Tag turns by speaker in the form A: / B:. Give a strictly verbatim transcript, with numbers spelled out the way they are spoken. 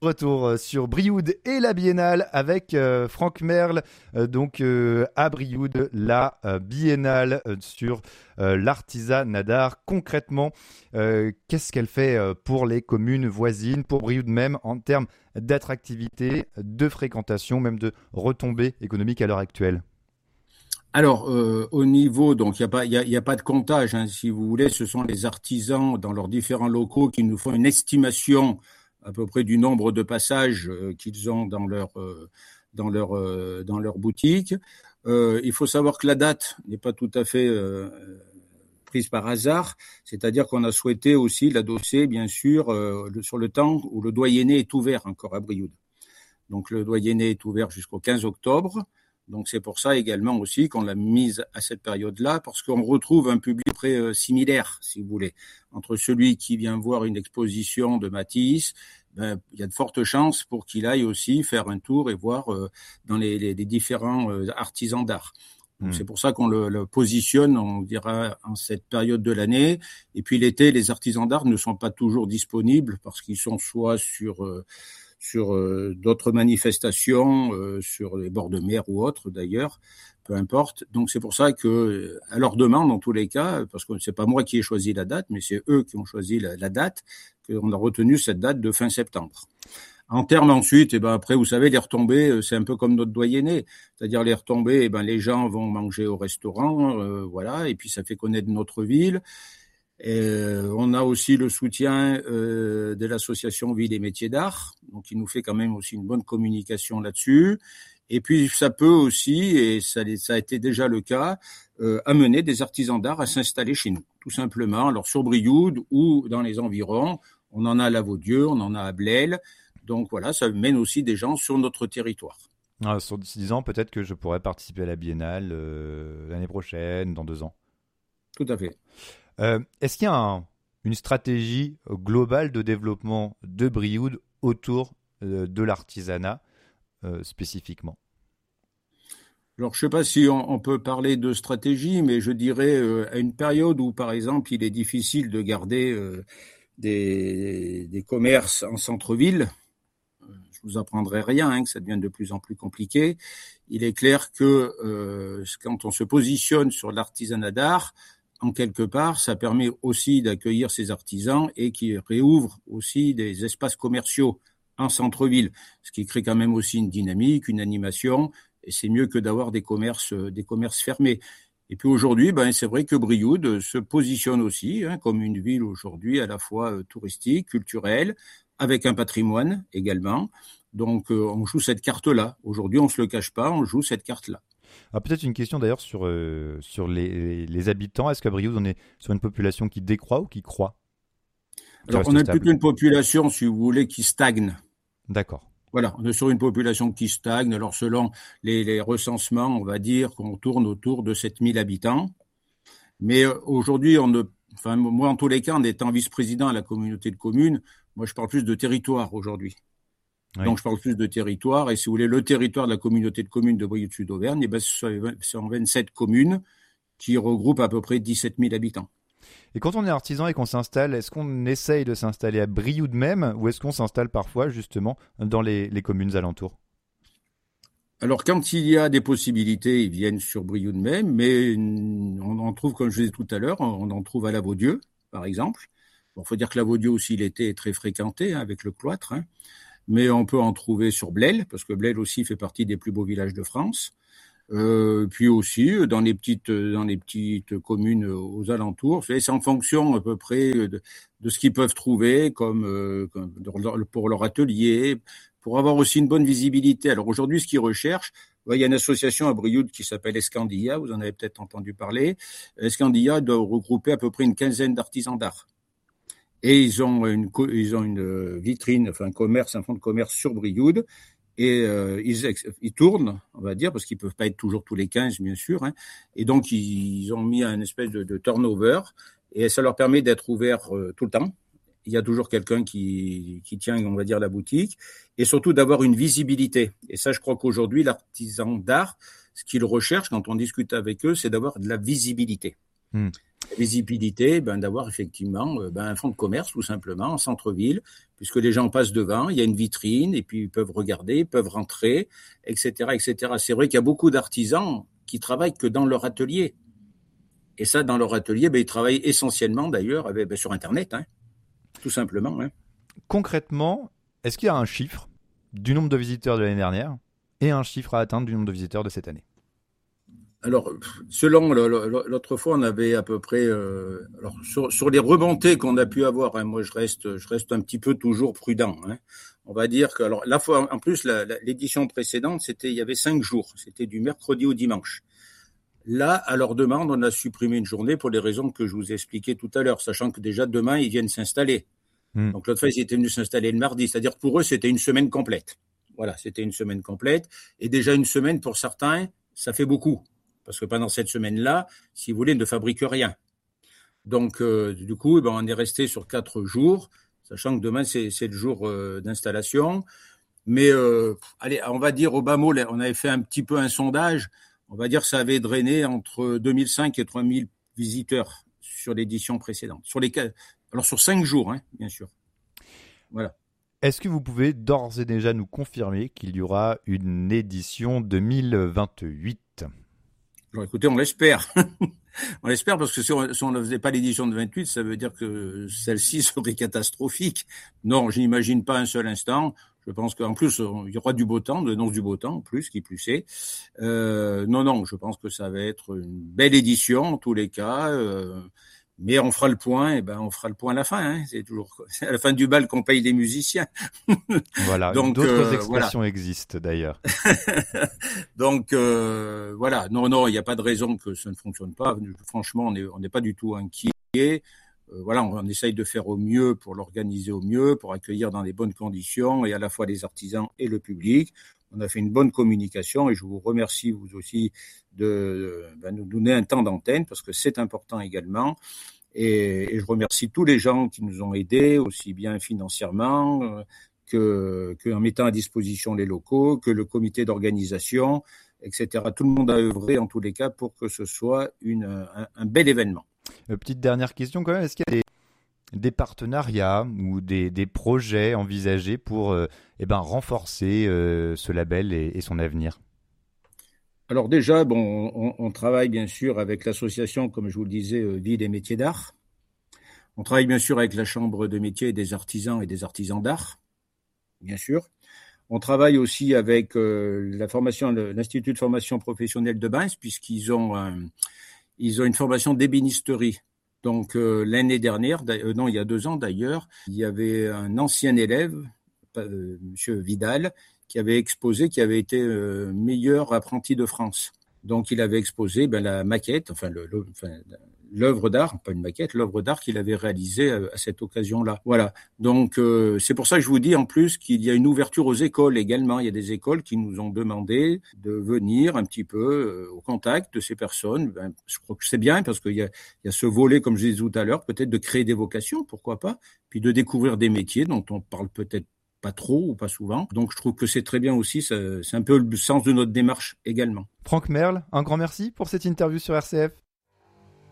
A: Retour sur Brioude et la Biennale avec euh, Franck Merle, euh, donc euh, à Brioude, la euh, Biennale euh, sur euh, l'artisanat d'art. Concrètement, euh, qu'est-ce qu'elle fait euh, pour les communes voisines, pour Brioude même, en termes d'attractivité, de fréquentation, même de retombées économiques à l'heure actuelle?
B: Alors, euh, au niveau, donc, il n'y a pas, il y a, il y a pas de comptage, hein, si vous voulez. Ce sont les artisans dans leurs différents locaux qui nous font une estimation à peu près du nombre de passages euh, qu'ils ont dans leur euh, dans leur euh, dans leur boutique. Euh, il faut savoir que la date n'est pas tout à fait euh, prise par hasard, c'est-à-dire qu'on a souhaité aussi l'adosser, bien sûr, euh, le, sur le temps où le doyenné est ouvert encore à Brioude. Donc, le doyenné est ouvert jusqu'au quinze octobre. Donc c'est pour ça également aussi qu'on l'a mise à cette période-là, parce qu'on retrouve un public très euh, similaire, si vous voulez, entre celui qui vient voir une exposition de Matisse. Ben, il y a de fortes chances pour qu'il aille aussi faire un tour et voir euh, dans les, les, les différents euh, artisans d'art. Donc
A: Hmm.
B: c'est pour ça qu'on le, le positionne, on dira, en cette période de l'année. Et puis l'été, les artisans d'art ne sont pas toujours disponibles parce qu'ils sont soit sur euh, sur euh, d'autres manifestations, euh, sur les bords de mer ou autres d'ailleurs, peu importe. Donc c'est pour ça que, à leur demande, en tous les cas, parce que c'est pas moi qui ai choisi la date, mais c'est eux qui ont choisi la, la date, qu'on a retenu cette date de fin septembre. En termes ensuite, et ben après, vous savez, les retombées, c'est un peu comme notre doyenné, c'est-à-dire les retombées, et ben les gens vont manger au restaurant, euh, voilà, et puis ça fait connaître notre ville. Et on a aussi le soutien euh, de l'association Ville et Métiers d'Art, donc il nous fait quand même aussi une bonne communication là-dessus. Et puis ça peut aussi, et ça, ça a été déjà le cas, euh, amener des artisans d'art à s'installer chez nous, tout simplement. Alors sur Brioude ou dans les environs, on en a à Lavaudieu, on en a à Blesle. Donc voilà, ça mène aussi des gens sur notre territoire.
A: Ah, sur dix ans, peut-être que je pourrais participer à la Biennale euh, l'année prochaine, dans deux ans.
B: Tout à fait.
A: Euh, est-ce qu'il y a un- une stratégie globale de développement de Brioude autour euh, de l'artisanat euh, spécifiquement?
B: Alors, je sais pas si on, on peut parler de stratégie, mais je dirais euh, à une période où, par exemple, il est difficile de garder euh, des, des commerces en centre-ville, je vous apprendrai rien, hein, que ça devient de plus en plus compliqué. Il est clair que euh, quand on se positionne sur l'artisanat d'art, en quelque part, ça permet aussi d'accueillir ces artisans et qui réouvre aussi des espaces commerciaux en centre-ville, ce qui crée quand même aussi une dynamique, une animation, et c'est mieux que d'avoir des commerces, des commerces fermés. Et puis aujourd'hui, ben, c'est vrai que Brioude se positionne aussi hein, comme une ville aujourd'hui à la fois euh, touristique, culturelle, avec un patrimoine également. Donc euh, on joue cette carte-là. Aujourd'hui, on ne se le cache pas, on joue cette carte-là.
A: Ah, peut-être une question d'ailleurs sur, euh, sur les, les habitants. Est-ce qu'à Brioude, on est sur une population qui décroît ou qui croît? Qui
B: Alors on
A: reste
B: a plutôt
A: stable?
B: une population, si vous voulez, qui stagne.
A: D'accord.
B: Voilà, on est sur une population qui stagne. Alors selon les, les recensements, on va dire qu'on tourne autour de sept mille habitants. Mais euh, aujourd'hui, on ne, enfin moi en tous les cas, en étant vice-président à la communauté de communes, moi je parle plus de territoire aujourd'hui.
A: Oui.
B: Donc je parle plus de territoire. Et si vous voulez, le territoire de la communauté de communes de Brioude-Sud-Auvergne, eh ben, ce sont vingt-sept communes qui regroupent à peu près dix-sept mille habitants.
A: Et quand on est artisan et qu'on s'installe, est-ce qu'on essaye de s'installer à Brioude même ou est-ce qu'on s'installe parfois justement dans les, les communes alentours?
B: Alors, quand il y a des possibilités, ils viennent sur Brioude même, mais on en trouve, comme je disais tout à l'heure, on en trouve à Lavaudieu, par exemple. Bon, faut dire que Lavaudieu aussi, l'été est très fréquenté hein, avec le cloître, hein. Mais on peut en trouver sur Blesle, parce que Blesle aussi fait partie des plus beaux villages de France. Euh, puis aussi dans les petites dans les petites communes aux alentours. C'est en fonction à peu près de, de ce qu'ils peuvent trouver comme, euh, comme pour leur atelier, pour avoir aussi une bonne visibilité. Alors aujourd'hui, ce qu'ils recherchent, il y a une association à Brioude qui s'appelle Escandilla, vous en avez peut-être entendu parler. Escandilla doit regrouper à peu près une quinzaine d'artisans d'art. Et ils ont une ils ont une vitrine, enfin un commerce, un fonds de commerce sur Brioude. Et euh, ils, ils tournent, on va dire, parce qu'ils peuvent pas être toujours tous les quinze, bien sûr. Hein. Et donc, ils, ils ont mis un espèce de, de turnover et ça leur permet d'être ouverts euh, tout le temps. Il y a toujours quelqu'un qui, qui tient, on va dire, la boutique et surtout d'avoir une visibilité. Et ça, je crois qu'aujourd'hui, l'artisan d'art, ce qu'il recherche quand on discute avec eux, c'est d'avoir de la visibilité.
A: Hmm.
B: La visibilité, ben, d'avoir effectivement ben, un fonds de commerce, tout simplement, en centre-ville, puisque les gens passent devant, il y a une vitrine, et puis ils peuvent regarder, ils peuvent rentrer, et cetera, et cetera. C'est vrai qu'il y a beaucoup d'artisans qui travaillent que dans leur atelier. Et ça, dans leur atelier, ben, ils travaillent essentiellement d'ailleurs avec, ben, sur Internet, hein, tout simplement. Hein.
A: Concrètement, est-ce qu'il y a un chiffre du nombre de visiteurs de l'année dernière et un chiffre à atteindre du nombre de visiteurs de cette année?
B: Alors, selon le, le, l'autre fois, on avait à peu près, euh, alors sur, sur les remontées qu'on a pu avoir, hein, moi je reste, je reste un petit peu toujours prudent. Hein. On va dire que, alors la fois, en plus, la, la, l'édition précédente, c'était, il y avait cinq jours, c'était du mercredi au dimanche. Là, à leur demande, on a supprimé une journée pour les raisons que je vous ai expliquées tout à l'heure, sachant que déjà demain ils viennent s'installer. Mmh. Donc l'autre fois, ils étaient venus s'installer le mardi, c'est-à-dire que pour eux, c'était une semaine complète. Voilà, c'était une semaine complète, et déjà une semaine pour certains, ça fait beaucoup. Parce que pendant cette semaine-là, si vous voulez, ils ne fabriquent rien. Donc, euh, du coup, ben, on est resté sur quatre jours, sachant que demain, c'est, c'est le jour euh, d'installation. Mais, euh, allez, on va dire au bas mot, on avait fait un petit peu un sondage. On va dire que ça avait drainé entre deux mille cinq et trois mille visiteurs sur l'édition précédente. Sur les, alors, sur cinq jours, hein, bien sûr. Voilà.
A: Est-ce que vous pouvez d'ores et déjà nous confirmer qu'il y aura une édition deux mille vingt-huit ?
B: Alors écoutez, on l'espère. On l'espère parce que si on, si on ne faisait pas l'édition de vingt-huit, ça veut dire que celle-ci serait catastrophique. Non, je n'imagine pas un seul instant. Je pense qu'en plus, il y aura du beau temps, de l'annonce du beau temps, en plus, qui plus est. Euh, non, non, je pense que ça va être une belle édition, en tous les cas. Euh, mais on fera le point, et ben on fera le point à la fin. Hein. C'est toujours c'est à la fin du bal qu'on paye les musiciens.
A: Voilà. Donc d'autres euh, expressions voilà. existent d'ailleurs.
B: Donc euh, voilà. Non, non, il n'y a pas de raison que ça ne fonctionne pas. Franchement, on n'est on n'est pas du tout inquiet. Euh, voilà, on, on essaye de faire au mieux pour l'organiser au mieux, pour accueillir dans les bonnes conditions et à la fois les artisans et le public. On a fait une bonne communication et je vous remercie vous aussi de, de ben, nous donner un temps d'antenne parce que c'est important également. Et, et je remercie tous les gens qui nous ont aidés, aussi bien financièrement euh, que, que en mettant à disposition les locaux, que le comité d'organisation, et cetera. Tout le monde a œuvré en tous les cas pour que ce soit une, un, un bel événement.
A: Euh, petite dernière question quand même, est-ce qu'il y a des des partenariats ou des, des projets envisagés pour euh, eh ben, renforcer euh, ce label et, et son avenir?
B: Alors déjà, bon, on, on travaille bien sûr avec l'association, comme je vous le disais, euh, Ville et Métiers d'Art. On travaille bien sûr avec la Chambre de métiers des artisans et des artisans d'art, bien sûr. On travaille aussi avec euh, la formation, l'Institut de formation professionnelle de Binz, puisqu'ils ont, euh, ils ont une formation d'ébénisterie. Donc euh, l'année dernière, euh, non, il y a deux ans d'ailleurs, il y avait un ancien élève, euh, Monsieur Vidal, qui avait exposé, qui avait été euh, meilleur apprenti de France. Donc il avait exposé ben, la maquette, enfin, le, le, enfin l'œuvre d'art, pas une maquette, l'œuvre d'art qu'il avait réalisée à, à cette occasion-là. Voilà. Donc euh, c'est pour ça que je vous dis en plus qu'il y a une ouverture aux écoles également. Il y a des écoles qui nous ont demandé de venir un petit peu euh, au contact de ces personnes. Ben, je crois que c'est bien parce qu'il y a, il y a ce volet, comme je disais tout à l'heure, peut-être de créer des vocations, pourquoi pas, puis de découvrir des métiers dont on parle peut-être pas trop ou pas souvent. Donc je trouve que c'est très bien aussi, ça, c'est un peu le sens de notre démarche également.
A: Franck Merle, un grand merci pour cette interview sur R C F.